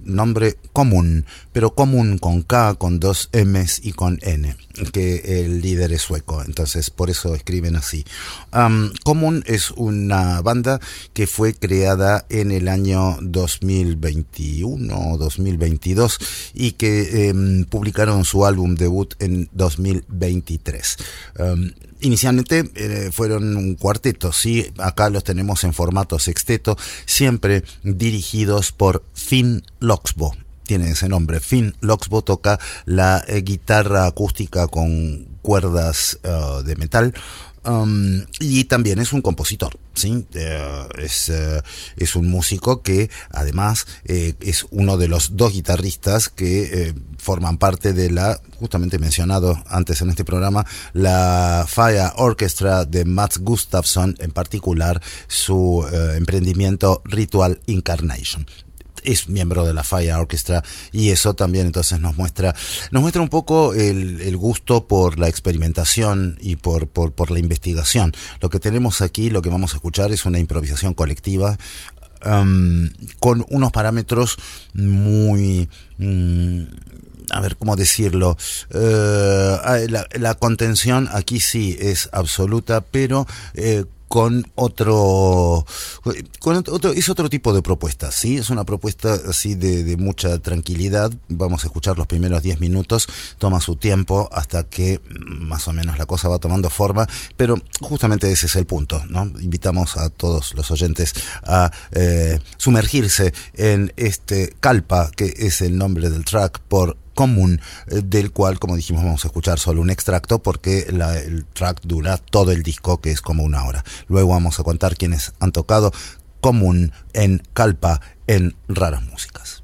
nombre común, pero común con K, con dos M's y con N, que el líder es sueco, entonces por eso escriben así. Común es una banda que fue creada en el año 2021 o 2022 y que publicaron su álbum debut en 2023. Inicialmente fueron un cuarteto, sí, acá los tenemos en formato sexteto, siempre dirigidos por Finn Loxbo. Tiene ese nombre. Finn Loxbo toca la guitarra acústica con cuerdas de metal. Y también es un compositor, ¿sí? Es un músico que además es uno de los dos guitarristas que forman parte de la, justamente mencionado antes en este programa, la Fire Orchestra de Mats Gustafsson, en particular su emprendimiento Ritual Incarnation. Es miembro de la Fire Orchestra y eso también entonces nos muestra un poco el gusto por la experimentación y por la investigación. Lo que tenemos aquí, lo que vamos a escuchar es una improvisación colectiva con unos parámetros muy... a ver, ¿cómo decirlo? La contención aquí sí es absoluta, pero... es otro tipo de propuesta, ¿sí? Es una propuesta así de mucha tranquilidad. Vamos a escuchar los primeros 10 minutos, toma su tiempo hasta que más o menos la cosa va tomando forma, pero justamente ese es el punto, ¿no? Invitamos a todos los oyentes a sumergirse en este Kalpa, que es el nombre del track por Común, del cual, como dijimos, vamos a escuchar solo un extracto porque el track dura todo el disco, que es como una hora. Luego vamos a contar quiénes han tocado Común en Kalpa en Raras Músicas.